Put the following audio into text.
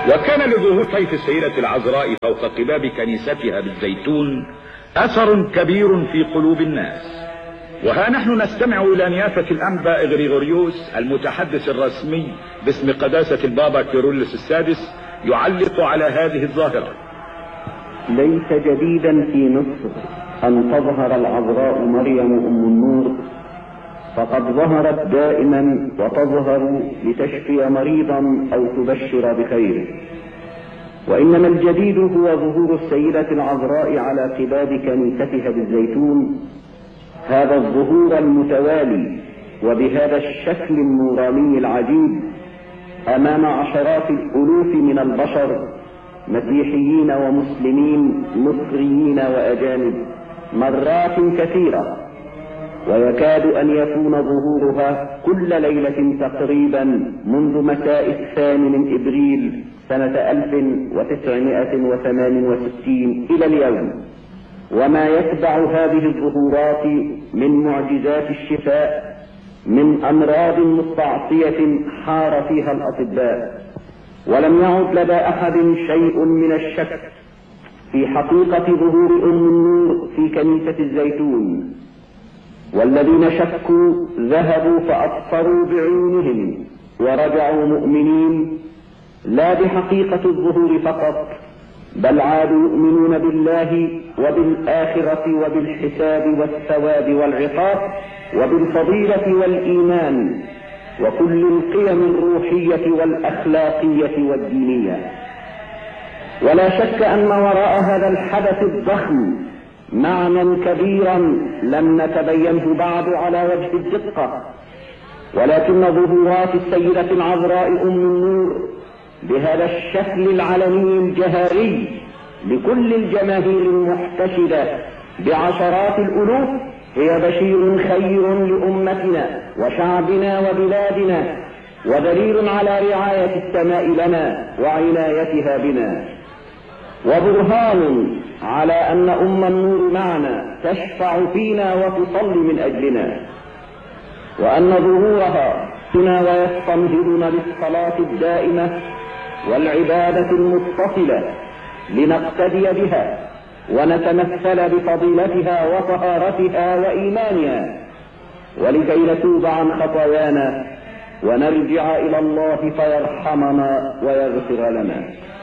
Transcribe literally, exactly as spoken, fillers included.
وكان لظهور طيف السيدة العذراء فوق قباب كنيستها بالزيتون اثر كبير في قلوب الناس. وها نحن نستمع الى نيافة الانبا اغريغوريوس المتحدث الرسمي باسم قداسة البابا كيرلس السادس يعلق على هذه الظاهرة. ليس جديدا في مصر ان تظهر العذراء مريم ام النور، فقد ظهرت دائما وتظهر لتشفي مريضا او تبشر بخير، وانما الجديد هو ظهور السيدة العذراء على قباب كنيستها بالزيتون، هذا الظهور المتوالي وبهذا الشكل النوراني العجيب امام عشرات الالوف من البشر، مسيحيين ومسلمين، مصريين واجانب، مرات كثيرة، ويكاد ان يكون ظهورها كل ليلة تقريبا منذ مساء الثامن من ابريل سنة الف وتسعمائة وثمان وستين الى اليوم. وما يتبع هذه الظهورات من معجزات الشفاء من امراض مستعصية حار فيها الاطباء، ولم يعد لدى احد شيء من الشك في حقيقة ظهور ام النور في كنيسة الزيتون، والذين شكوا ذهبوا فأبصروا بعيونهم ورجعوا مؤمنين لا بحقيقة الظهور فقط، بل عادوا يؤمنون بالله وبالآخرة وبالحساب والثواب والعقاب وبالفضيلة والإيمان وكل القيم الروحية والأخلاقية والدينية. ولا شك أن وراء هذا الحدث الضخم معنى كبيرا لم نتبينه بعد على وجه الدقة، ولكن ظهورات السيدة العذراء أم النور بهذا الشكل العلني الجهاري لكل الجماهير المحتشدة بعشرات الألوف هي بشير خير لأمتنا وشعبنا وبلادنا، ودليل على رعاية السماء لنا وعنايتها بنا، وبرهان على أن أم النور معنا تشفع فينا وتصلي من أجلنا، وأن ظهورها هنا ويستنهضنا بالصلاة الدائمة والعبادة المتصلة لنقتدي بها ونتمثل بفضيلتها وطهارتها وإيمانها، ولكي نتوب عن خطايانا ونرجع إلى الله فيرحمنا ويغفر لنا.